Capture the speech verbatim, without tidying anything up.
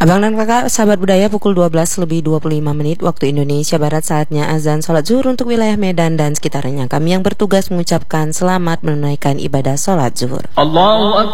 Abang dan kakak, sahabat budaya, pukul dua belas lebih dua puluh lima menit waktu Indonesia Barat, saatnya azan sholat zuhur untuk wilayah Medan dan sekitarnya. Kami yang bertugas mengucapkan selamat menunaikan ibadah sholat zuhur. Allahu Akbar.